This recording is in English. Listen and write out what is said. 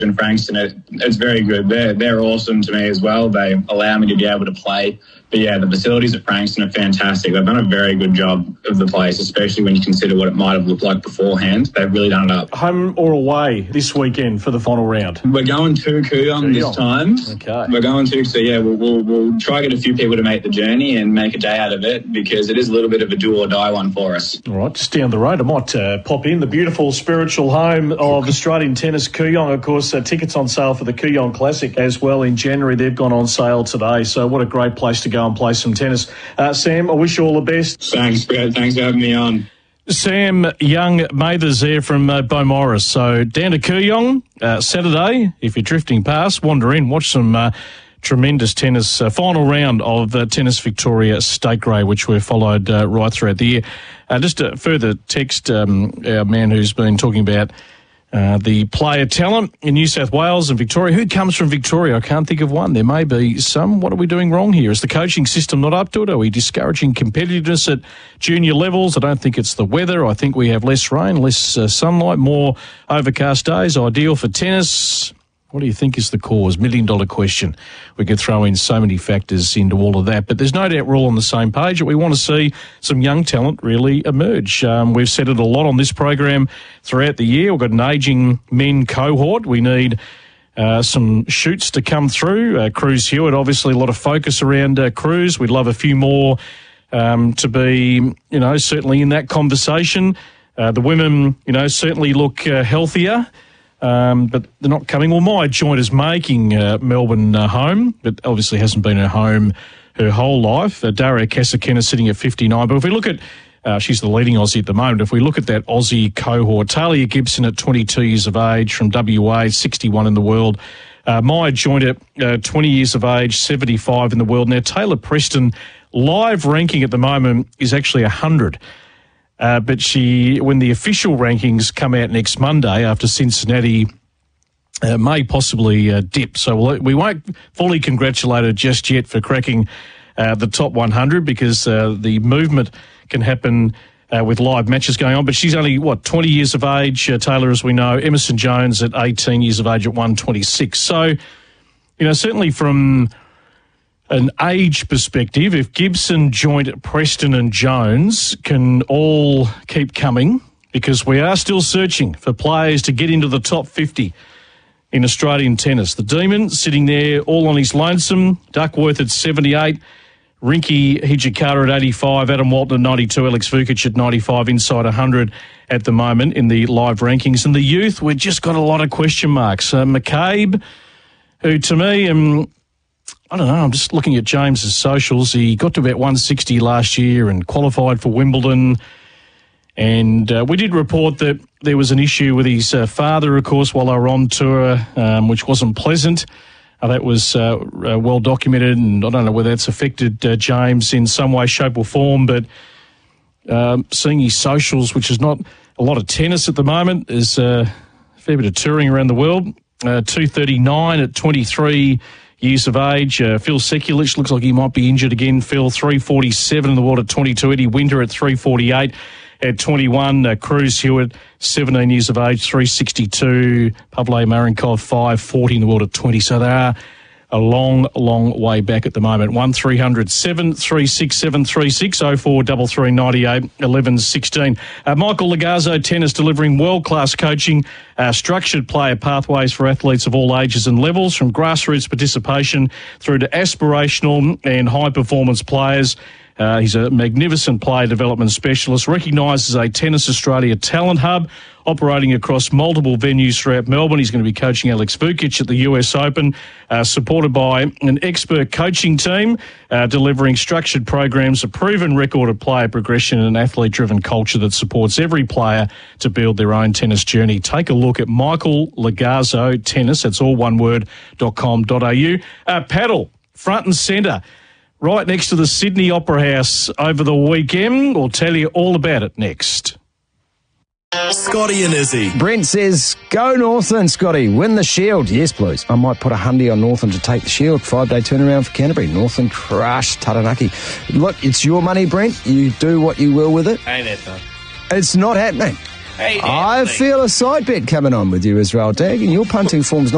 in Frankston, it's very good. They're awesome to me as well. They allow me to be able to play. But yeah, the facilities at Frankston are fantastic. They've done a very good job of the place, especially when you consider what it might have looked like beforehand. They've really done it up. Home or away this weekend for the final round? We're going to Kooyong this time. Okay. We're going to, so yeah, we'll try to get a few people to make the journey and make a day out of it, because it is a little bit of a do or die one for us. All right, just down the road. I might pop in. The beautiful spiritual home of Australian tennis, Kooyong. Of course, tickets on sale for the Kooyong Classic as well in January. They've gone on sale today, so what a great place to go and play some tennis. Sam, I wish you all the best. Thanks, Brett. Thanks for having me on. Sam Young-Mathers there from Beaumaris. So down to Kooyong Saturday. If you're drifting past, wander in, watch some tremendous tennis. Final round of Tennis Victoria State Grade, which we've followed right throughout the year. Just a further text, our man who's been talking about the player talent in New South Wales and Victoria. Who comes from Victoria? I can't think of one. There may be some. What are we doing wrong here? Is the coaching system not up to it? Are we discouraging competitiveness at junior levels? I don't think it's the weather. I think we have less rain, less sunlight, more overcast days, ideal for tennis. What do you think is the cause? $1 million question. We could throw in so many factors into all of that, but there's no doubt we're all on the same page that we want to see some young talent really emerge. We've said it a lot on this program throughout the year. We've got an ageing men cohort. We need some shoots to come through. Cruz Hewitt, obviously a lot of focus around Cruz. We'd love a few more to be, certainly in that conversation. The women, certainly look healthier. But they're not coming. Well, my joint is making Melbourne home, but obviously hasn't been her home her whole life. Daria Kasatkina sitting at 59. But if we look at, she's the leading Aussie at the moment. If we look at that Aussie cohort, Talia Gibson at 22 years of age from WA, 61 in the world. Maya Joint at 20 years of age, 75 in the world. Now, Taylor Preston, live ranking at the moment is actually 100. But when the official rankings come out next Monday after Cincinnati, may possibly dip. So we won't fully congratulate her just yet for cracking the top 100, because the movement can happen with live matches going on. But she's only, 20 years of age, Taylor, as we know. Emerson Jones at 18 years of age at 126. So, certainly from an age perspective, if Gibson, Joint, Preston and Jones can all keep coming, because we are still searching for players to get into the top 50 in Australian tennis. The Demon sitting there all on his lonesome, Duckworth at 78, Rinky Hijikata at 85, Adam Walton at 92, Alex Vukic at 95, inside 100 at the moment in the live rankings. And the youth, we've just got a lot of question marks. McCabe, who to me, I don't know, I'm just looking at James's socials. He got to about 160 last year and qualified for Wimbledon. And we did report that there was an issue with his father, of course, while they were on tour, which wasn't pleasant. That was well documented, and I don't know whether that's affected James in some way, shape or form. But seeing his socials, which is not a lot of tennis at the moment, is a fair bit of touring around the world. 239 at 23 years of age. Phil Sekulic looks like he might be injured again. Phil, 347 in the world at 22. Eddie Winter at 348 at 21. Cruz Hewitt, 17 years of age, 362. Pavle Marinkov, 540 in the world at 20. So they are a long, long way back at the moment. 1300 736 736 0433 98 11 16. Michael Lagazzo Tennis, delivering world-class coaching, structured player pathways for athletes of all ages and levels, from grassroots participation through to aspirational and high-performance players. He's a magnificent player development specialist, recognised as a Tennis Australia talent hub, operating across multiple venues throughout Melbourne. He's going to be coaching Alex Vukic at the US Open, supported by an expert coaching team, delivering structured programs, a proven record of player progression, and an athlete-driven culture that supports every player to build their own tennis journey. Take a look at Michael Lagazzo Tennis, that's all one word, .com.au. Paddle, front and centre, right next to the Sydney Opera House over the weekend. We'll tell you all about it next. Scotty and Izzy. Brent says, go Northland, Scotty. Win the Shield. Yes, please. I might put a hundy on Northland to take the Shield. 5-day turnaround for Canterbury. Northland crush Taranaki. Look, it's your money, Brent. You do what you will with it. Ain't it, though? It's not happening. I feel a side bet coming on with you, Israel Dag, and your punting form's not